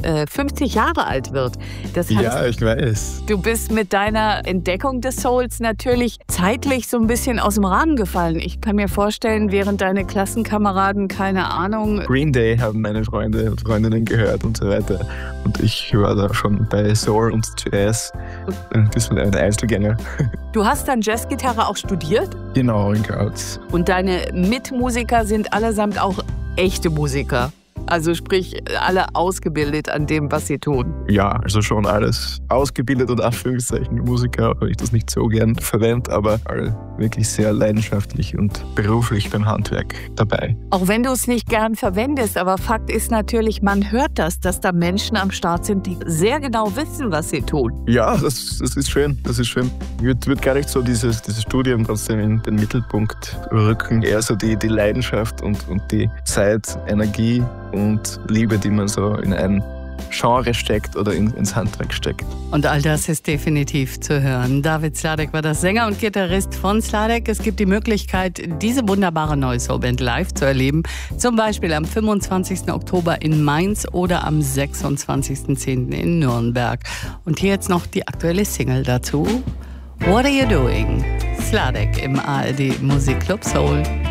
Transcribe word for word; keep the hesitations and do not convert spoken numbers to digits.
äh, fünfzig Jahre alt wird. Das heißt, ja, ich weiß. Du bist mit deiner Entdeckung des Souls natürlich zeitlich so ein bisschen aus dem Rahmen gefallen. Ich kann mir vorstellen, während deine Klassenkameraden, keine Ahnung... Green Day haben meine Freunde und Freundinnen gehört und so weiter. Und ich war da schon bei Soul und Jazz. Ein bisschen ein Einzelgänger. Du hast dann Jazzgitarre auch studiert? Genau, in Graz. Und deine Mitmusiker sind allesamt auch echte Musiker? Also sprich, alle ausgebildet an dem, was sie tun. Ja, also schon alles ausgebildet und Anführungszeichen Musiker, aber ich das nicht so gern verwende, aber alle wirklich sehr leidenschaftlich und beruflich beim Handwerk dabei. Auch wenn du es nicht gern verwendest, aber Fakt ist natürlich, man hört das, dass da Menschen am Start sind, die sehr genau wissen, was sie tun. Ja, das, das ist schön, das ist schön. Ich würde würd gar nicht so dieses, dieses Studium trotzdem in den Mittelpunkt rücken, eher so die, die Leidenschaft und, und die Zeit, Energie und Liebe, die man so in ein Genre steckt oder in, ins Handwerk steckt. Und all das ist definitiv zu hören. David Sladek war das Sänger und Gitarrist von Sladek. Es gibt die Möglichkeit, diese wunderbare neue Soulband live zu erleben. Zum Beispiel am fünfundzwanzigsten Oktober in Mainz oder am sechsundzwanzigsten zehnten in Nürnberg. Und hier jetzt noch die aktuelle Single dazu. What Are You Doing? Sladek im A R D Musikclub Soul.